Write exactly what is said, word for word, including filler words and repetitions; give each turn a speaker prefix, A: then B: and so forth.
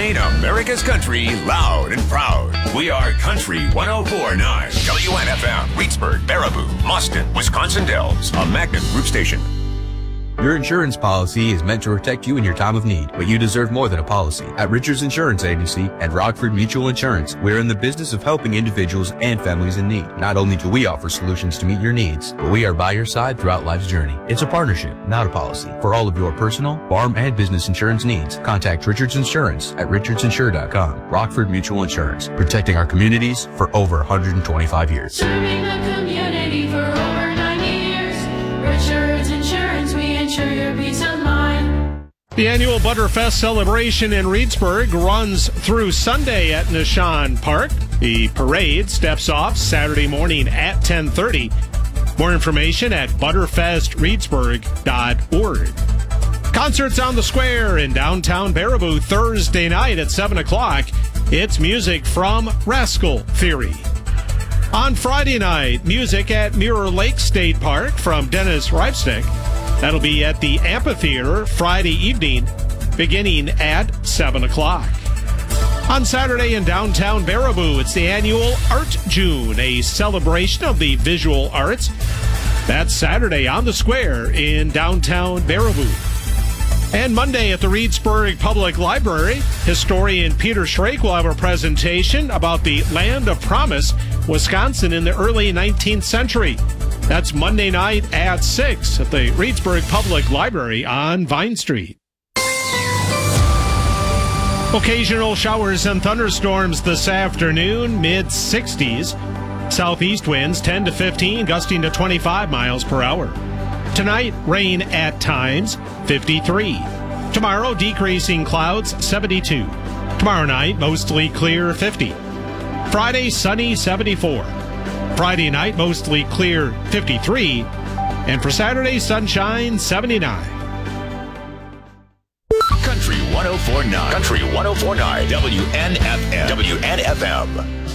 A: playing America's country loud and proud. We are Country one oh four point nine. W N F M, Reedsburg, Baraboo, Mustin, Wisconsin Dells, a Magnum Group station.
B: Your insurance policy is meant to protect you in your time of need, but you deserve more than a policy. At Richards Insurance Agency and Rockford Mutual Insurance, we're in the business of helping individuals and families in need. Not only do we offer solutions to meet your needs, but we are by your side throughout life's journey. It's a partnership, not a policy. For all of your personal, farm, and business insurance needs, contact Richards Insurance at richards insure dot com. Rockford Mutual Insurance, protecting our communities for over one hundred twenty-five years.
C: Serving the community for over ninety years. Richards Insurance, we insure your peace of mind.
D: The annual Butterfest celebration in Reedsburg runs through Sunday at Nishan Park. The parade steps off Saturday morning at ten thirty. More information at butterfest reedsburg dot org. Concerts on the Square in downtown Baraboo Thursday night at seven o'clock. It's music from Rascal Theory. On Friday night, music at Mirror Lake State Park from Dennis Ripestick. That'll be at the amphitheater Friday evening, beginning at seven o'clock. On Saturday in downtown Baraboo, it's the annual Art June, a celebration of the visual arts. That's Saturday on the Square in downtown Baraboo. And Monday at the Reedsburg Public Library, historian Peter Schrake will have a presentation about the Land of Promise, Wisconsin in the early nineteenth century. That's Monday night at six at the Reedsburg Public Library on Vine Street. Occasional showers and thunderstorms this afternoon, mid sixties. Southeast winds ten to fifteen, gusting to twenty-five miles per hour. Tonight, rain at times, fifty-three. Tomorrow, decreasing clouds, seventy-two. Tomorrow night, mostly clear, fifty. Friday, sunny, seventy-four. Friday night, mostly clear, fifty-three. And for Saturday, sunshine, seventy-nine.
A: Country one oh four point nine. Country one oh four point nine. W N F M. W N F M.